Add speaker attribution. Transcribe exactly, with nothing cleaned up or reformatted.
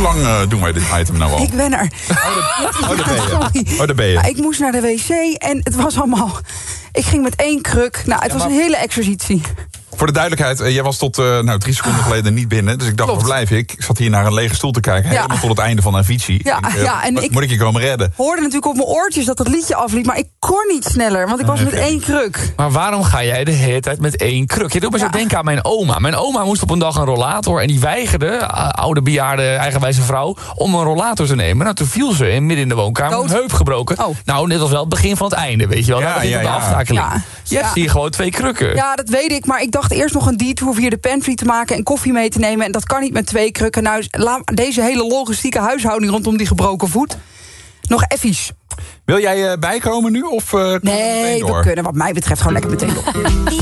Speaker 1: lang uh, doen wij dit item nou al?
Speaker 2: Ik ben er.
Speaker 1: Oh, de, oh, daar ben je. Oh, daar ben je.
Speaker 2: Ja, ik moest naar de wc en het was allemaal... Ik ging met één kruk. Nou, het ja, was maar... een hele exercitie.
Speaker 1: Voor de duidelijkheid, uh, jij was tot uh, nou, drie seconden geleden niet binnen. Dus ik dacht, waar blijf ik? Ik zat hier naar een lege stoel te kijken. Helemaal ja. tot het einde van Avicii.
Speaker 2: Ja,
Speaker 1: ik, uh,
Speaker 2: ja, en
Speaker 1: wat,
Speaker 2: ik
Speaker 1: moet ik je komen redden?
Speaker 2: hoorde natuurlijk op mijn oortjes dat dat liedje afliep. Maar ik kon niet sneller, want ik was okay. met één kruk.
Speaker 3: Maar waarom ga jij de hele tijd met één kruk? Je doet me ja. zo denken aan mijn oma. Mijn oma moest op een dag een rollator. En die weigerde, uh, oude bejaarde, eigenwijze vrouw, om een rollator te nemen. Nou, toen viel ze in, midden in de woonkamer. Dood. Een heup gebroken. Oh. Nou, dit was wel het begin van het einde, weet je wel. Ja, dat ja, de ja. aftakeling. Ja. Je hebt ja. hier gewoon twee krukken.
Speaker 2: Ja, dat weet ik. Maar ik dacht eerst nog een detour via de pantry te maken en koffie mee te nemen. En dat kan niet met twee krukken. Nou, deze hele logistieke huishouding rondom die gebroken voet. Nog effies.
Speaker 1: Wil jij uh, bijkomen nu? Of uh,
Speaker 2: nee, we kunnen wat mij betreft gewoon lekker meteen door.